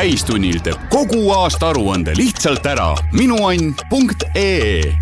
Täistunnil teeb kogu aasta aruande lihtsalt ära. Minuann.ee.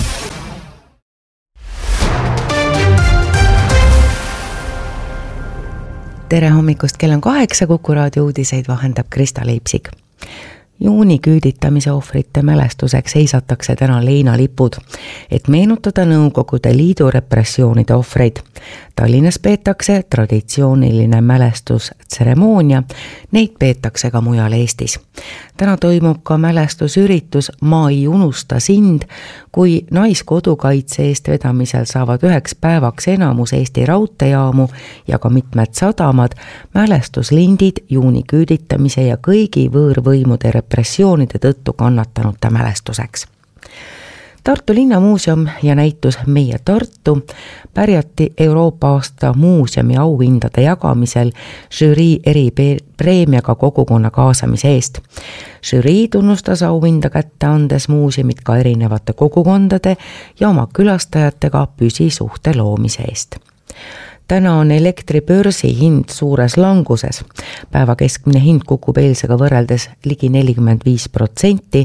Tere hommikust, kell on 8, Kuku raadio uudiseid vahendab Krista Leipsik. Juuni küüditamise ohvrite mälestuseks seisatakse täna leinalipud, et meenutada Nõukogude Liidu repressioonide ohvreid. Tallinnas peetakse traditsiooniline mälestustseremoonia, neid peetakse ka mujal Eestis. Täna toimub ka mälestusüritus Ma ei unusta sind, kui Naiskodukaitse eest vedamisel saavad 1 päevaks enamus Eesti raudteejaamu ja ka mitmed sadamad mälestuslindid juuni küüditamise ja kõigi võõrvõimude repressioonide tõttu kannatanute mälestuseks. Tartu linnamuuseum ja näitus Meie Tartu pärjati Euroopa aasta muuseumi auhindade jagamisel žürii eripreemiaga kogukonna kaasamise eest. Žürii tunnustas auhinda kätte andes muuseumid ka erinevate kogukondade ja oma külastajatega püsisuhte loomise eest. Täna on elektribörsi hind suures languses. Päeva keskmine hind kukub eilsega võrreldes ligi 45%,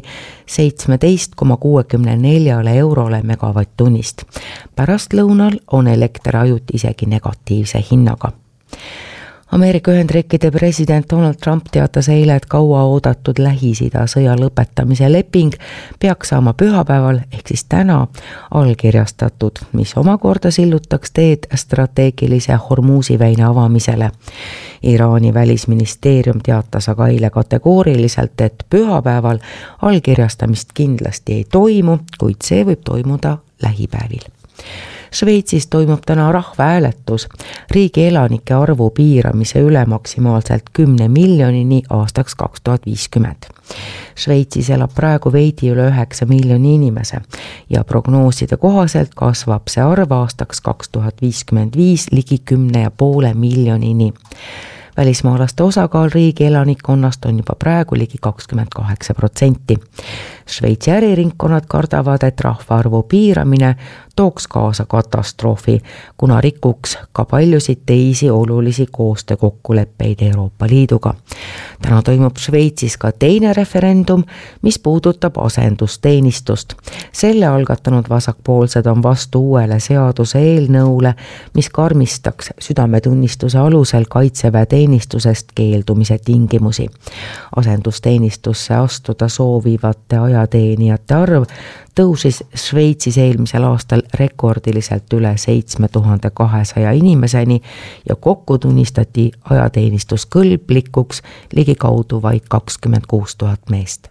17,64 eurole megavatt-tunnist. Pärast lõunal on elekter ajuti isegi negatiivse hinnaga. Ameerika Ühendriikide president Donald Trump teatas eile, et kaua oodatud Lähis-Ida sõja lõpetamise leping peaks saama pühapäeval ehk siis täna allkirjastatud, mis omakorda sillutaks teed strateegilise Hormuzi väina avamisele. Iraani välisministeerium teatas aga eile kategooriliselt, et pühapäeval allkirjastamist kindlasti ei toimu, kuid see võib toimuda lähipäevil. Šveitsis toimub täna rahvahääletus riigi elanike arvu piiramise üle maksimaalselt 10 miljonini aastaks 2050. Šveitsis elab praegu veidi üle 9 miljoni inimese ja prognooside kohaselt kasvab see arv aastaks 2055 ligi 10,5 miljonini. Välismaalaste osakaal riigi elanikkonnast on juba praegu ligi 28%. Šveitsi äriringkonnad kardavad, et rahvaarvu piiramine tooks kaasa katastroofi, kuna rikuks ka paljusid teisi olulisi koostöökokkuleppeid Euroopa Liiduga. Täna toimub Šveitsis ka teine referendum, mis puudutab asendusteenistust. Selle algatanud vasakpoolsed on vastu uuele seaduse eelnõule, mis karmistaks südametunnistuse alusel kaitseväe teenistusest keeldumise tingimusi. Asendusteenistusse astuda soovivate ajateenijate arv tõusis Šveitsis eelmisel aastal rekordiliselt üle 7200 inimeseni ja kokku tunnistati ajateenistuskõlblikuks ligikaudu vaid 26 000 meest.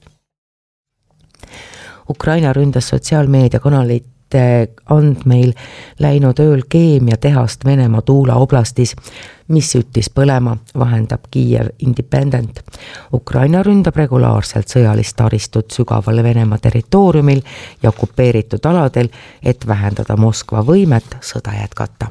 Ukraina ründas sotsiaalmeediakanalit andmeil läinud ööl keemiatehast Venemaa Tuula oblastis, mis süttis põlema, vahendab Kiev Independent. Ukraina ründab regulaarselt sõjalist taristut sügaval Venemaa territooriumil ja okupeeritud aladel, et vähendada Moskva võimet sõda jätkata.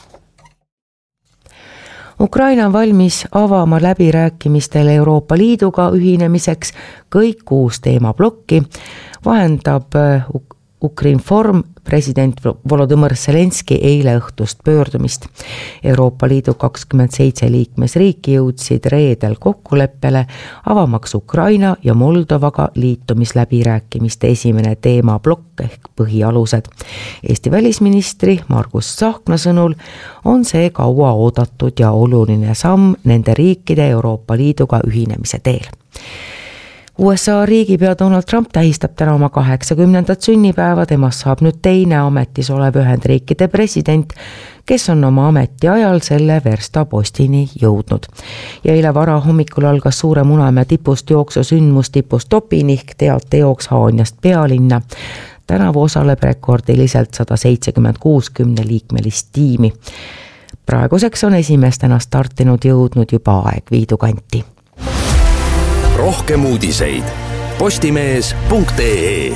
Ukraina on valmis avama läbirääkimistel Euroopa Liiduga ühinemiseks kõik 6 teemablokki, vahendab Ukrinform president Volodõmõr Zelenski eile õhtust pöördumist. Euroopa Liidu 27 liikmesriiki jõudsid reedel kokkuleppele avamaks Ukraina ja Moldovaga liitumisläbirääkimiste esimene teemablokk ehk põhialused. Eesti välisministri Margus Tsahkna sõnul on see kaua oodatud ja oluline samm nende riikide Euroopa Liiduga ühinemise teel. USA riigipea Donald Trump tähistab täna oma 80. sünnipäeva, temast saab nüüd teine ametis olev Ühendriikide president, kes on oma ametiajal selle verstapostini jõudnud. Ja eile vara hommikul algas Suure Munamäe tipust jooksusündmus tipustopin ehk teatejooks Haanjast pealinna. Tänavu osaleb rekordiliselt 176 10-liikmelist tiimi. Praeguseks on esimestena startinud jõudnud juba Aegviidu kanti. Rohkem uudiseid postimees.ee.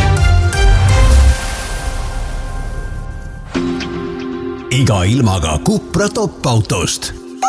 Iga ilmaga Cupra top-autost.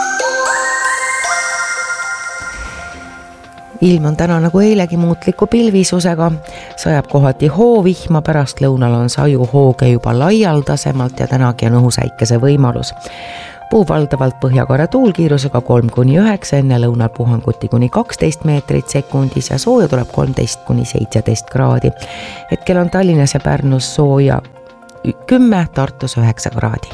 Ilm on täna nagu eilegi muutliku pilvisusega, sajab kohati hoovihma, pärast lõunal on sajuhooge juba laialdasemalt ja tänagi on õhusäikese võimalus. puhub valdavalt põhjakare tuulkiirusega 3-9, enne lõunal puhanguti kuni 12 meetrit sekundis ja sooja tuleb 13-17 kraadi. Hetkel on Tallinnas ja Pärnus sooja 10, Tartus 9 kraadi.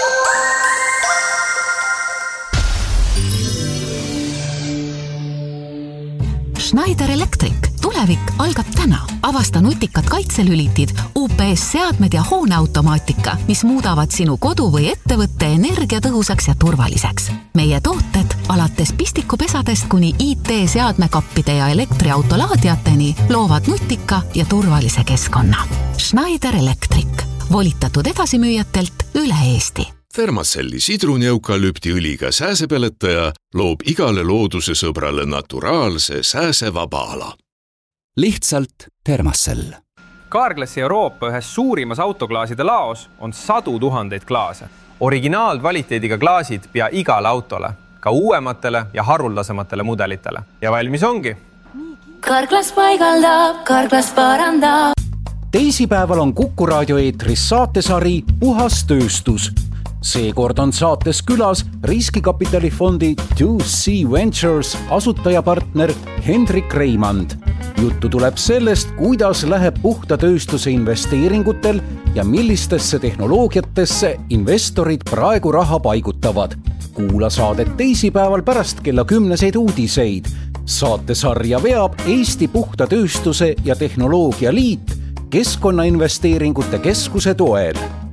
Schneider Electric. Tulevik algab täna. Avasta nutikad kaitselülitid, UPS-seadmed ja hooneautomaatika, mis muudavad sinu kodu või ettevõtte energiatõhusaks ja turvaliseks. Meie tooted alates pistikupesadest kuni IT-seadmekappide ja elektriautolaadiateni loovad nutika ja turvalise keskkonna. Schneider Electric. Volitatud edasimüüjatelt üle Eesti. Thermacelli sidrunieukalüptiõliga sääsepeletaja loob igale looduse sõbrale naturaalse sääsevaba ala. Lihtsalt Thermacell. Carglassi Euroopa ühes suurimas autoklaaside laos on 100 000 klaase. Originaalkvaliteediga klaasid pea igale autole, ka uuematele ja haruldasematele mudelitele. Ja valmis ongi. Carglass paigaldab, Carglass parandab. Teisipäeval on Kuku raadio eetris saatesari Puhas tööstus. Seekord on saates külas riskikapitalifondi 2C Ventures asutajapartner Hendrik Reimand. Juttu tuleb sellest, kuidas läheb puhta tööstuse investeeringutel ja millistesse tehnoloogiatesse investorid praegu raha paigutavad. Kuula saadet teisipäeval pärast kella 10 uudiseid. Saatesarja veab Eesti Puhta Tööstuse ja Tehnoloogia Liit Keskkonnainvesteeringute Keskuse toel.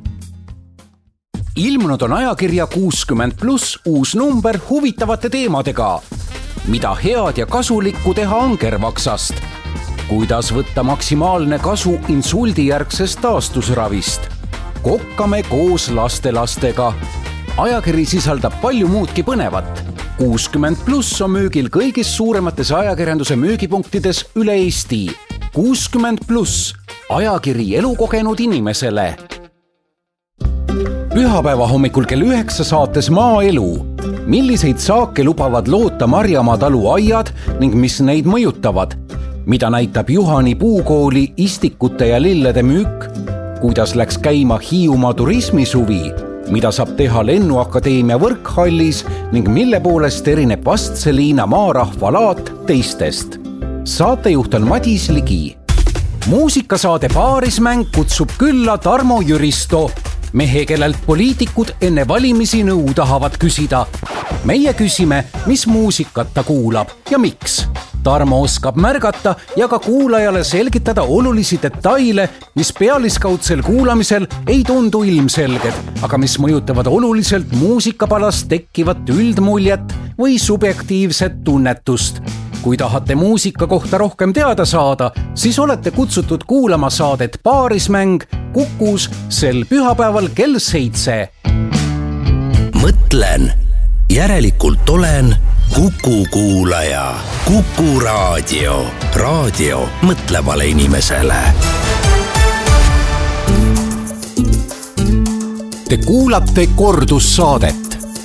Ilmunud on ajakirja 60+ uus number huvitavate teemadega. Mida head ja kasulikku teha angervaksast? Kuidas võtta maksimaalne kasu insuldijärgsest taastusravist? Kokkame koos lastelastega. Ajakiri sisaldab palju muudki põnevat. 60+ on müügil kõigis suuremates ajakirjanduse müügipunktides üle Eesti. 60+, ajakiri elukogenud inimesele. Pühapäeva hommikul kell 9 saates Maaelu. Milliseid saake lubavad loota Marjamaa talu aiad ning mis neid mõjutavad? Mida näitab Juhani puukooli istikute ja lillede müük? Kuidas läks käima Hiiumaa turismisuvi? Mida saab teha Lennuakadeemia võrkhallis ning mille poolest erineb Vastseliina maarahva laat teistest? Saatejuht on Madis Ligi. Muusikasaade Paarismäng kutsub külla Tarmo Jüristo, mehe, kellelt poliitikud enne valimisi nõu tahavad küsida. Meie küsime, mis muusikat ta kuulab ja miks. Tarmo oskab märgata ja ka kuulajale selgitada olulisi detaile, mis pealiskaudsel kuulamisel ei tundu ilmselged, aga mis mõjutavad oluliselt muusikapalast tekkivat üldmuljet või subjektiivset tunnetust. Kui tahate muusika kohta rohkem teada saada, siis olete kutsutud kuulama saadet Paarismäng Kukus sel pühapäeval kell 7. Mõtlen, järelikult olen Kuku kuulaja. Kuku raadio. Raadio mõtlevale inimesele. Te kuulate kordussaadet.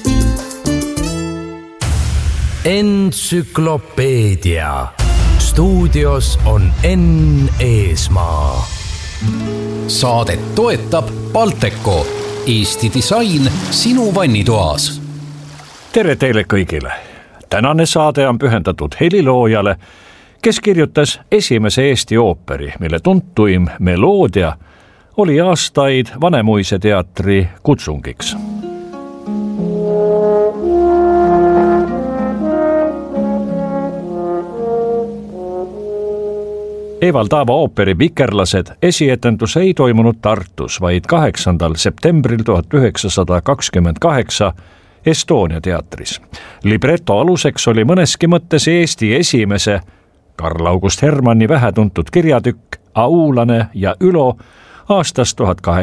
Entsüklopeedia. Stuudios on Enn Eesmaa. Saadet toetab Balteco. Eesti disain sinu vannitoas. Tere teile kõigile. Tänane saade on pühendatud heliloojale, kes kirjutas esimese Eesti ooperi, mille tuntuim meloodia oli aastaid Vanemuise teatri kutsungiks. Evald Aava ooperi Vikerlased esietendus ei toimunud Tartus, vaid 8. septembril 1928 Estonia teatris. Libretto aluseks oli mõneski mõttes Eesti esimese Karl August Hermanni vähetuntud kirjatükk Aulane ja Ülo aastast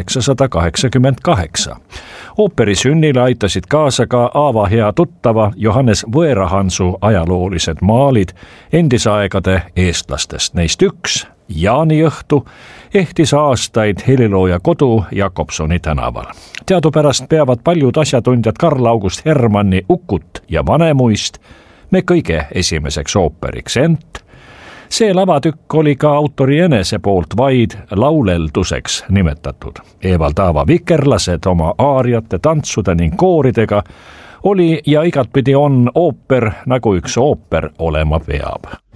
1888. Ooperi sünnile aitasid kaasa ka Aava hea tuttava Johannes Võerahansu ajaloolised maalid endisaegade eestlastest. Neist üks, Jaaniõhtu, ehtis aastaid helilooja kodu Jakobsoni tänaval. Teadupärast peavad paljud asjatundjad Karl August Hermanni Ukut ja Vanemuist me kõige esimeseks ooperiks, ent See lavatükk oli ka autori enese poolt vaid laulelduseks nimetatud. Evald-Aava vikerlased oma aariate, tantsude ning kooridega oli ja igatpidi on ooper, nagu üks ooper olema peab.